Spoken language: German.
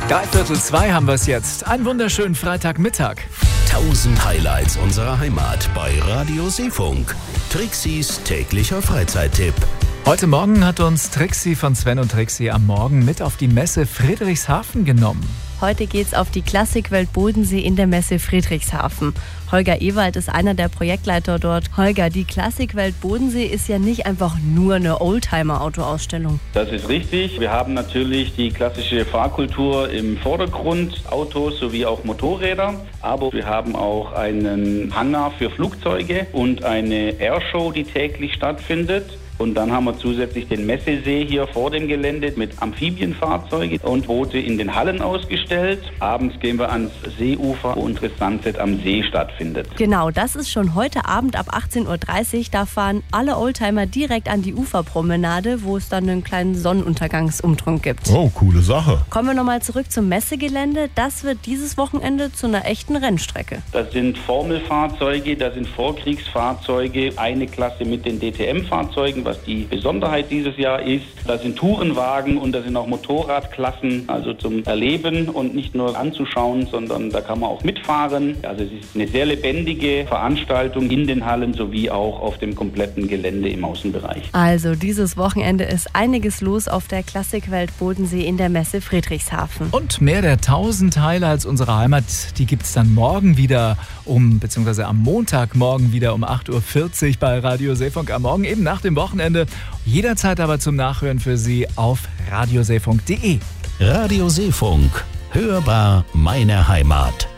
3:45 haben wir es jetzt. Einen wunderschönen Freitagmittag. 1000 Highlights unserer Heimat bei Radio Seefunk. Trixis täglicher Freizeittipp. Heute Morgen hat uns Trixi von Sven und Trixi am Morgen mit auf die Messe Friedrichshafen genommen. Heute geht's auf die Klassikwelt Bodensee in der Messe Friedrichshafen. Holger Ewald ist einer der Projektleiter dort. Holger, die Klassikwelt Bodensee ist ja nicht einfach nur eine Oldtimer-Autoausstellung. Das ist richtig. Wir haben natürlich die klassische Fahrkultur im Vordergrund, Autos sowie auch Motorräder. Aber wir haben auch einen Hangar für Flugzeuge und eine Airshow, die täglich stattfindet. Und dann haben wir zusätzlich den Messesee hier vor dem Gelände mit Amphibienfahrzeugen und Boote in den Hallen ausgestellt. Abends gehen wir ans Seeufer, wo unser Sunset am See stattfindet. Genau, das ist schon heute Abend ab 18:30 Uhr. Da fahren alle Oldtimer direkt an die Uferpromenade, wo es dann einen kleinen Sonnenuntergangsumtrunk gibt. Oh, coole Sache. Kommen wir nochmal zurück zum Messegelände. Das wird dieses Wochenende zu einer echten Rennstrecke. Das sind Formelfahrzeuge, das sind Vorkriegsfahrzeuge, eine Klasse mit den DTM-Fahrzeugen, was die Besonderheit dieses Jahr ist. Da sind Tourenwagen und da sind auch Motorradklassen, also zum Erleben und nicht nur anzuschauen, sondern da kann man auch mitfahren. Also es ist eine sehr lebendige Veranstaltung in den Hallen sowie auch auf dem kompletten Gelände im Außenbereich. Also dieses Wochenende ist einiges los auf der Klassikwelt Bodensee in der Messe Friedrichshafen. Und mehr der 1000 Highlights unserer Heimat, die gibt es dann morgen wieder beziehungsweise am Montagmorgen wieder um 8:40 Uhr bei Radio Seefunk am Morgen, eben nach dem Wochenende. Jederzeit aber zum Nachhören für Sie auf radioseefunk.de. Radio Seefunk. Hörbar meine Heimat.